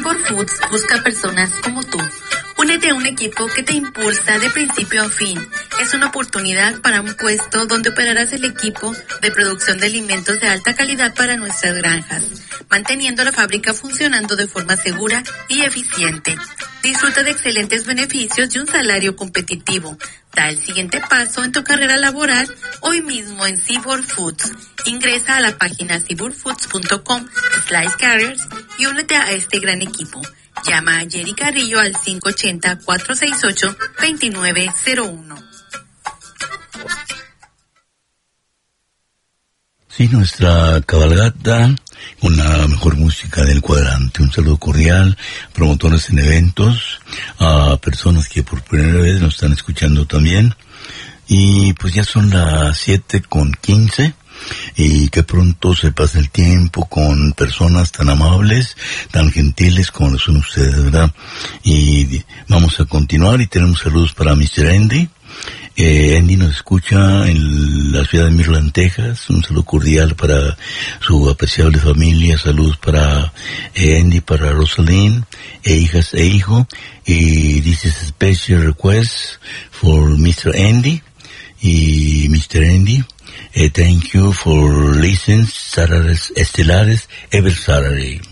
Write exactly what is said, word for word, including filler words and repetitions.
Seaboard Foods busca personas como tú. Únete a un equipo que te impulsa de principio a fin. Es una oportunidad para un puesto donde operarás el equipo de producción de alimentos de alta calidad para nuestras granjas, manteniendo la fábrica funcionando de forma segura y eficiente. Disfruta de excelentes beneficios y un salario competitivo. Da el siguiente paso en tu carrera laboral hoy mismo en Seaboard Foods. Ingresa a la página seaboard foods punto com slash careers y únete a este gran equipo. Llama a Jerry Carrillo al cinco ocho cero, cuatro seis ocho, dos nueve cero uno. Sí, nuestra cabalgata con la mejor música del cuadrante. Un saludo cordial, promotores en eventos, a personas que por primera vez nos están escuchando también. Y pues ya son las siete con quince. Y que pronto se pasa el tiempo con personas tan amables, tan gentiles como lo son ustedes, ¿verdad? Y vamos a continuar y tenemos saludos para mister Andy. Eh, Andy nos escucha en la ciudad de Midland, Texas. Un saludo cordial para su apreciable familia. Saludos para eh, Andy, para Rosalind, e hijas e hijo. Y this is a special request for mister Andy. Y mister Andy, Uh, thank you for listening Saturdays Estelares every Saturday.